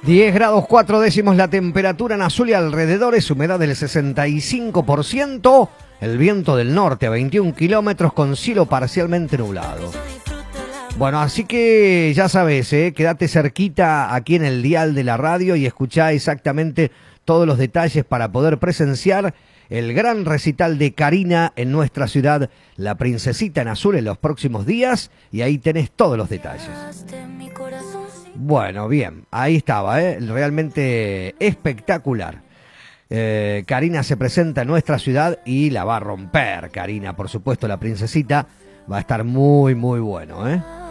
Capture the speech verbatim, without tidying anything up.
diez grados cuatro décimos la temperatura en Azul y alrededores, humedad del sesenta y cinco por ciento, el viento del norte a veintiún kilómetros con cielo parcialmente nublado. Bueno, así que ya sabes, ¿eh? Quédate cerquita aquí en el dial de la radio y escuchá exactamente todos los detalles para poder presenciar el gran recital de Karina en nuestra ciudad, La Princesita en Azul, en los próximos días, y ahí tenés todos los detalles. Bueno, bien, ahí estaba, ¿eh? Realmente espectacular. Eh, Karina se presenta en nuestra ciudad y la va a romper, Karina, por supuesto, La Princesita va a estar muy, muy bueno, ¿eh?